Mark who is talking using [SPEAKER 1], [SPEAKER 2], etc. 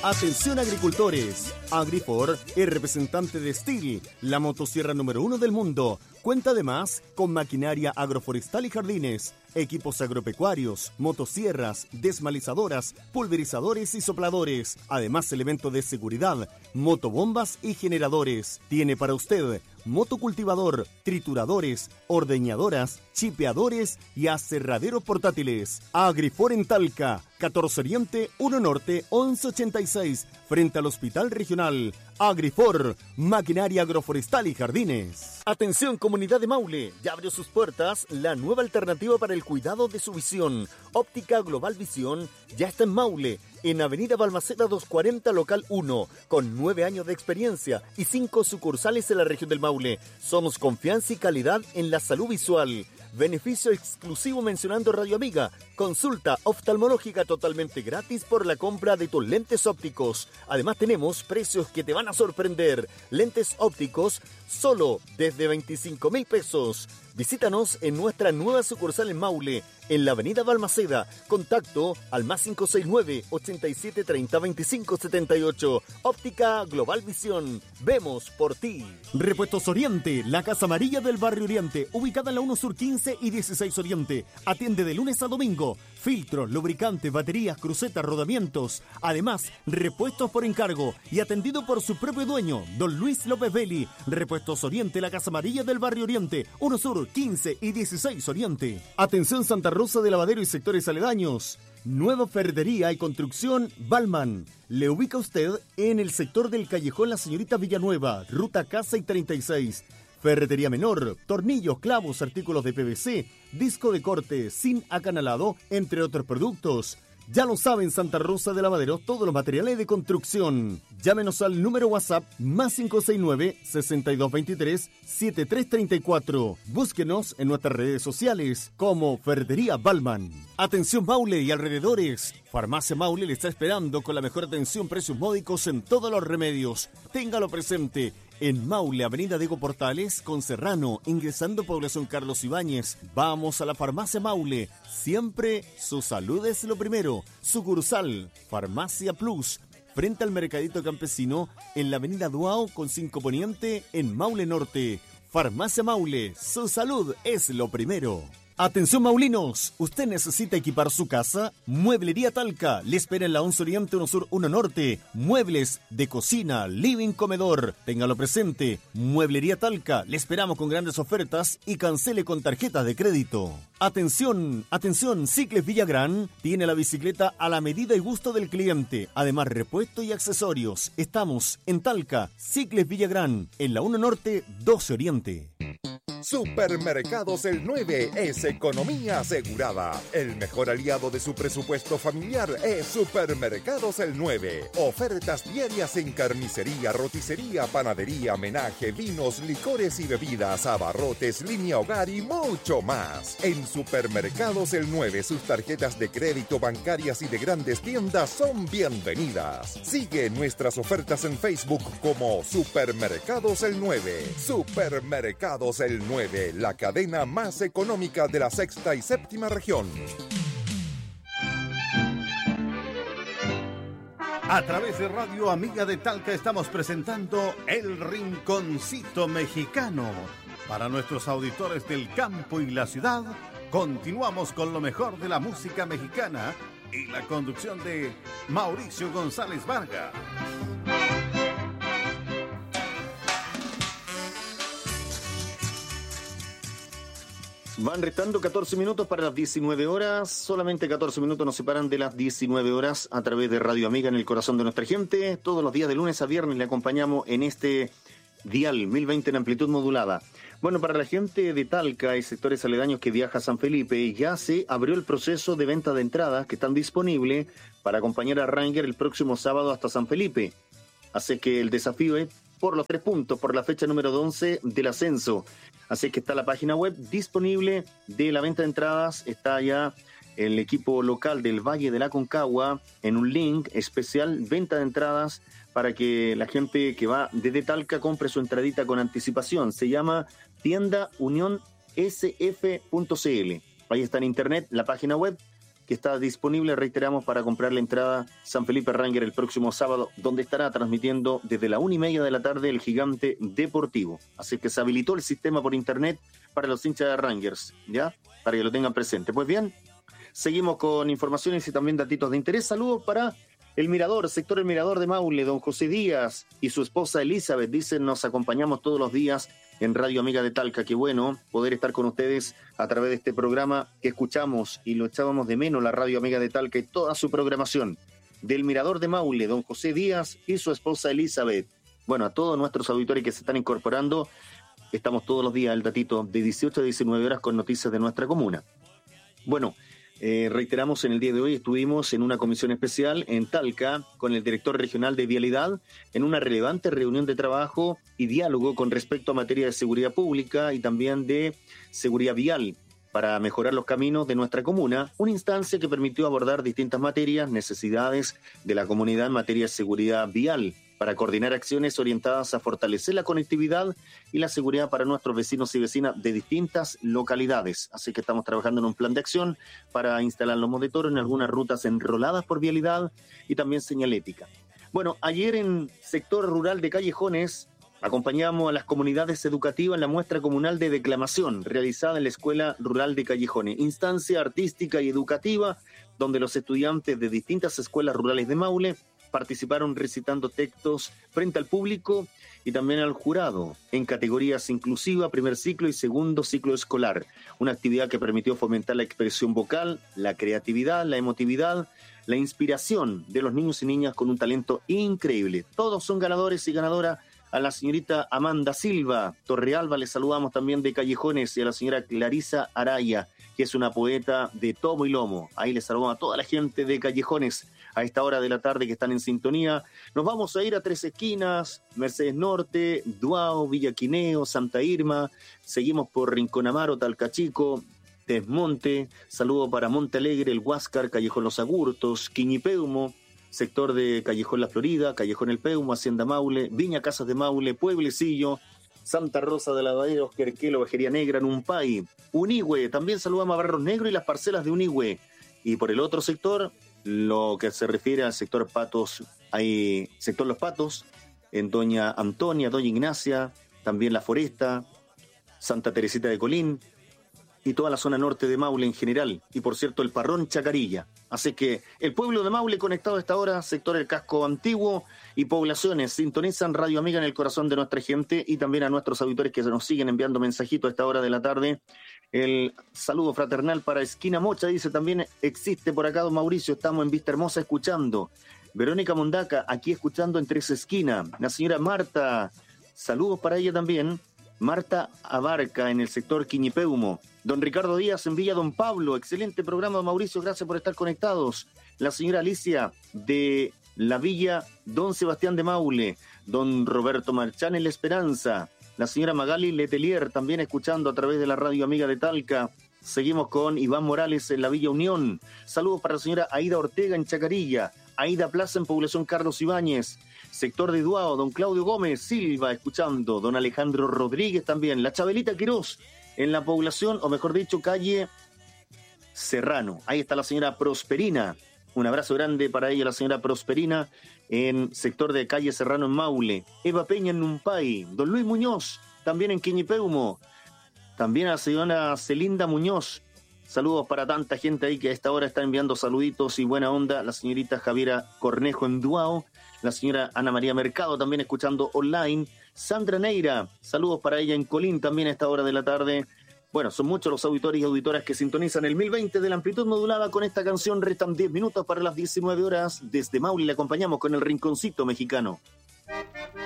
[SPEAKER 1] Atención agricultores, Agrifor es representante de Stihl, la motosierra número 1 del mundo. Cuenta además con maquinaria agroforestal y jardines, equipos agropecuarios, motosierras, desmalizadoras, pulverizadores y sopladores. Además, elementos de seguridad, motobombas y generadores. Tiene para usted motocultivador, trituradores, ordeñadoras, chipeadores y aserraderos portátiles. Agrifor en Talca, 14 Oriente, 1 Norte, 1186, frente al Hospital Regional. Agrifor, maquinaria agroforestal y jardines. Atención comunidad de Maule, ya abrió sus puertas la nueva alternativa para el cuidado de su visión. Óptica Global Visión ya está en Maule, en Avenida Balmaceda 240, local 1, con 9 años de experiencia y 5 sucursales en la región del Maule. Somos confianza y calidad en la salud visual. Beneficio exclusivo mencionando Radio Amiga. Consulta oftalmológica totalmente gratis por la compra de tus lentes ópticos. Además tenemos precios que te van a sorprender. Lentes ópticos solo desde 25.000 pesos. Visítanos en nuestra nueva sucursal en Maule, en la avenida Balmaceda. Contacto al +569 8730 2578. Óptica Global Visión. Vemos por ti. Repuestos Oriente, la Casa Amarilla del Barrio Oriente, ubicada en la 1 Sur 15 y 16 Oriente. Atiende de lunes a domingo. Filtros, lubricantes, baterías, crucetas, rodamientos. Además, repuestos por encargo y atendido por su propio dueño, don Luis López Belli. Repuestos Oriente, la Casa Amarilla del Barrio Oriente, 1 Sur 15 y 16 Oriente. Atención Santa Rosa de Lavadero y sectores aledaños. Nueva ferretería y construcción Balman. Le ubica usted en el sector del Callejón La Señorita Villanueva, ruta Casa y 36. Ferretería menor, tornillos, clavos, artículos de PVC, disco de corte, sin acanalado, entre otros productos. Ya lo saben, Santa Rosa de Lavadero, todos los materiales de construcción. Llámenos al número WhatsApp +569-6223-7334. Búsquenos en nuestras redes sociales como Ferretería Balman. Atención Maule y alrededores. Farmacia Maule le está esperando con la mejor atención, precios módicos en todos los remedios. Téngalo presente. En Maule, Avenida Diego Portales, con Serrano, ingresando Población Carlos Ibáñez. Vamos a la Farmacia Maule. Siempre su salud es lo primero. Sucursal, Farmacia Plus, frente al Mercadito Campesino, en la Avenida Duao, con 5 Poniente, en Maule Norte. Farmacia Maule, su salud es lo primero. Atención maulinos, ¿usted necesita equipar su casa? Mueblería Talca, le espera en la 11 Oriente, 1 Sur, 1 Norte. Muebles de cocina, living, comedor. Téngalo presente. Mueblería Talca, le esperamos con grandes ofertas y cancele con tarjetas de crédito. Atención, atención, Cicles Villagrán tiene la bicicleta a la medida y gusto del cliente. Además, repuesto y accesorios. Estamos en Talca, Cicles Villagrán, en la 1 Norte, 12 Oriente.
[SPEAKER 2] Supermercados El 9 es economía asegurada. El mejor aliado de su presupuesto familiar es Supermercados El 9. Ofertas diarias en carnicería, roticería, panadería, menaje, vinos, licores y bebidas, abarrotes, línea hogar y mucho más. En Supermercados El 9 sus tarjetas de crédito, bancarias y de grandes tiendas son bienvenidas. Sigue nuestras ofertas en Facebook como Supermercados El 9. Supermercados El 9, la cadena más económica de la sexta y séptima región.
[SPEAKER 3] A través de Radio Amiga de Talca estamos presentando El Rinconcito Mexicano. Para nuestros auditores del campo y la ciudad, continuamos con lo mejor de la música mexicana y la conducción de Mauricio González Vargas.
[SPEAKER 1] Van restando 14 minutos para las 19 horas. Solamente 14 minutos nos separan de las 19 horas a través de Radio Amiga en el corazón de nuestra gente. Todos los días de lunes a viernes le acompañamos en este dial 1020 en amplitud modulada. Bueno, para la gente de Talca y sectores aledaños que viaja a San Felipe, ya se abrió el proceso de venta de entradas que están disponibles para acompañar a Ranger el próximo sábado hasta San Felipe. Así que el desafío es por los 3 puntos, por la fecha número 11 del ascenso. Así que está la página web disponible de la venta de entradas. Está ya el equipo local del Valle de la Aconcagua en un link especial, venta de entradas, para que la gente que va desde Talca compre su entradita con anticipación. Se llama Tienda Unión SF.cl. Ahí está en internet la página web. que está disponible, reiteramos, para comprar la entrada San Felipe Ranger el próximo sábado, donde estará transmitiendo desde la 1:30 de la tarde el Gigante Deportivo. Así que se habilitó el sistema por internet para los hinchas de Rangers, ¿ya? Para que lo tengan presente. Pues bien, seguimos con informaciones y también datitos de interés. Saludos para El Mirador, sector El Mirador de Maule, don José Díaz y su esposa Elizabeth. Dicen, nos acompañamos todos los días en Radio Amiga de Talca. Qué bueno poder estar con ustedes a través de este programa que escuchamos y lo echábamos de menos, la Radio Amiga de Talca y toda su programación. Del Mirador de Maule, don José Díaz y su esposa Elizabeth. Bueno, a todos nuestros auditores que se están incorporando, estamos todos los días, el datito, de 18 a 19 horas con noticias de nuestra comuna. Bueno, reiteramos, en el día de hoy estuvimos en una comisión especial en Talca con el director regional de Vialidad en una relevante reunión de trabajo y diálogo con respecto a materia de seguridad pública y también de seguridad vial para mejorar los caminos de nuestra comuna, una instancia que permitió abordar distintas materias, necesidades de la comunidad en materia de seguridad vial, para coordinar acciones orientadas a fortalecer la conectividad y la seguridad para nuestros vecinos y vecinas de distintas localidades. Así que estamos trabajando en un plan de acción para instalar los monitores en algunas rutas enroladas por vialidad y también señalética. Bueno, ayer en sector rural de Callejones acompañamos a las comunidades educativas en la muestra comunal de declamación realizada en la Escuela Rural de Callejones, instancia artística y educativa donde los estudiantes de distintas escuelas rurales de Maule participaron recitando textos frente al público y también al jurado en categorías inclusiva, primer ciclo y segundo ciclo escolar. Una actividad que permitió fomentar la expresión vocal, la creatividad, la emotividad, la inspiración de los niños y niñas con un talento increíble. Todos son ganadores y ganadoras. A la señorita Amanda Silva Torrealba le saludamos también de Callejones y a la señora Clarisa Araya, que es una poeta de tomo y lomo. Ahí le saludamos a toda la gente de Callejones a esta hora de la tarde que están en sintonía. Nos vamos a ir a Tres Esquinas, Mercedes Norte, Duao, Villa Quineo, Santa Irma. Seguimos por Rincón Amaro, Talcachico, Desmonte. Saludo para Monte Alegre, El Huáscar, Callejón Los Agurtos, Quiñipeumo, sector de Callejón La Florida, Callejón El Peumo, Hacienda Maule, Viña Casas de Maule, Pueblecillo, Santa Rosa de Lavaderos, Querquelo, Vejería Negra, Numpay, Unigüe. También saludamos a Barros Negro y las parcelas de Unigüe. Y por el otro sector, lo que se refiere al sector Patos, hay sector Los Patos, en Doña Antonia, Doña Ignacia, también La Foresta, Santa Teresita de Colín y toda la zona norte de Maule en general. Y por cierto, el Parrón Chacarilla. Así que el pueblo de Maule conectado a esta hora, sector El Casco Antiguo y poblaciones, sintonizan Radio Amiga en el corazón de nuestra gente y también a nuestros auditores que se nos siguen enviando mensajitos a esta hora de la tarde. El saludo fraternal para Esquina Mocha, dice también existe por acá don Mauricio, estamos en Vista Hermosa escuchando. Verónica Mondaca, aquí escuchando en Tres Esquinas. La señora Marta, saludos para ella también. Marta Abarca en el sector Quiñipeumo. Don Ricardo Díaz en Villa Don Pablo, excelente programa Mauricio, gracias por estar conectados. La señora Alicia de la Villa Don Sebastián de Maule, don Roberto Marchán en La Esperanza, la señora Magali Letelier también escuchando a través de la Radio Amiga de Talca. Seguimos con Iván Morales en la Villa Unión. Saludos para la señora Aida Ortega en Chacarilla, Aida Plaza en Población Carlos Ibáñez, sector de Duao, don Claudio Gómez Silva escuchando, don Alejandro Rodríguez también, la Chabelita Quirós en la población, o mejor dicho, calle Serrano. Ahí está la señora Prosperina. Un abrazo grande para ella, la señora Prosperina, en sector de calle Serrano en Maule. Eva Peña en Numpay. Don Luis Muñoz, también en Quiñipeumo. También a la señora Celinda Muñoz. Saludos para tanta gente ahí que a esta hora está enviando saluditos y buena onda. La señorita Javiera Cornejo en Duao. La señora Ana María Mercado también escuchando online. Sandra Neira, saludos para ella en Colín también a esta hora de la tarde. Bueno, son muchos los auditores y auditoras que sintonizan el 1020 de la amplitud modulada con esta canción. Restan 10 minutos para las 19 horas. Desde Maule le acompañamos con el Rinconcito Mexicano.